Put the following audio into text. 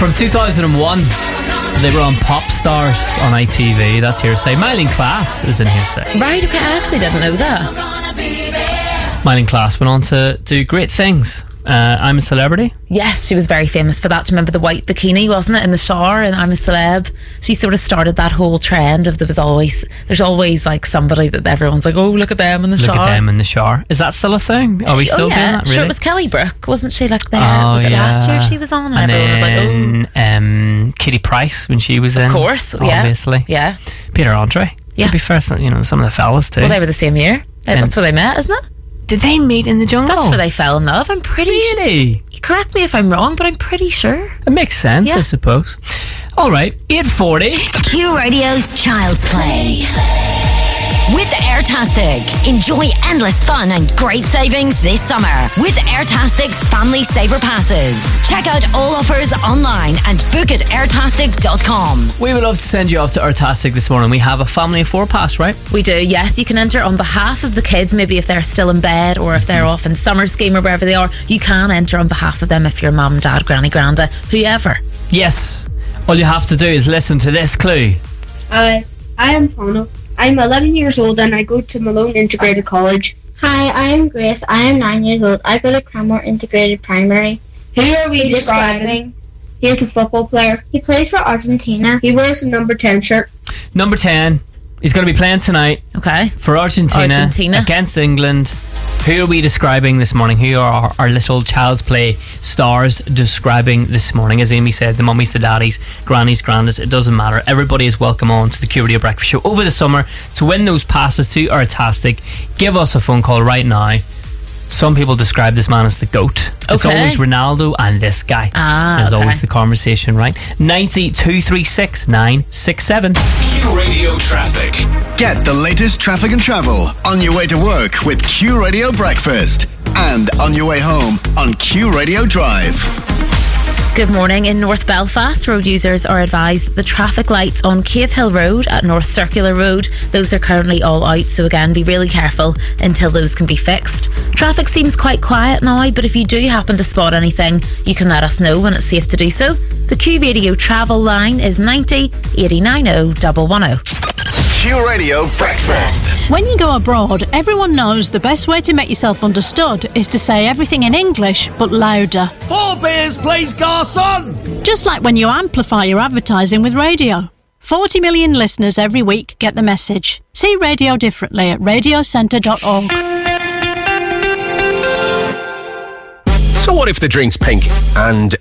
From 2001, they were on Pop Stars on ITV. That's Hearsay. Myleene Klass is in Hearsay. Right, okay, I actually didn't know that. Myleene Klass went on to do great things. I'm a Celebrity. Yes, she was very famous for that. Do you remember the white bikini, wasn't it, in the shower? And I'm a Celeb. She sort of started that whole trend of there's always like somebody that everyone's like, oh, look at them in the shower. Look at them in the shower. Is that still a thing? Are we still doing that? Really? Sure, it was Kelly Brook, wasn't she? Like there, was it last year she was on? And everyone was like, oh. Kitty Pryce when she was in. Of course, obviously. Yeah. Peter Andre. Yeah. To be fair, some of the fellas too. Well, they were the same year. That's where they met, isn't it? Did they meet in the jungle? That's where they fell in love. I'm pretty really? Correct me if I'm wrong, but I'm pretty sure. It makes sense, I suppose. All right, 8:40. Q Radio's Child's Play. With Airtastic, enjoy endless fun and great savings this summer with Airtastic's Family Saver Passes. Check out all offers online and book at airtastic.com. We would love to send you off to Airtastic this morning. We have a family of 4 pass, right? We do, yes. You can enter on behalf of the kids, maybe if they're still in bed or if they're off in summer scheme or wherever they are. You can enter on behalf of them if you're mum, dad, granny, granda, whoever. Yes. All you have to do is listen to this clue. I am Fano. I'm 11 years old and I go to Malone Integrated College. Hi, I am Grace. I am 9 years old. I go to Cranmore Integrated Primary. Who are we describing? Here's a football player. He plays for Argentina. He wears a number 10 shirt. Number 10. He's going to be playing tonight. Okay. For Argentina. Against England. Who are we describing this morning? Who are our little Child's Play stars describing this morning? As Amy said, the mummies, the daddies, grannies, grandas, it doesn't matter. Everybody is welcome on to the Q Radio Breakfast Show over the summer to win those passes to Airtastic. Give us a phone call right now. Some people describe this man as the GOAT. It's always Ronaldo and this guy. As always the conversation, right? 90 236 967. Q Radio Traffic. Get the latest traffic and travel on your way to work with Q Radio Breakfast and on your way home on Q Radio Drive. Good morning. In North Belfast, road users are advised that the traffic lights on Cave Hill Road at North Circular Road, those are currently all out, so again, be really careful until those can be fixed. Traffic seems quite quiet now, but if you do happen to spot anything, you can let us know when it's safe to do so. The Q Radio travel line is 90 89 110. Q Radio Breakfast. When you go abroad, everyone knows the best way to make yourself understood is to say everything in English, but louder. 4 beers, please, garçon! Just like when you amplify your advertising with radio. 40 million listeners every week get the message. See radio differently at radiocentre.org. So what if the drink's pink and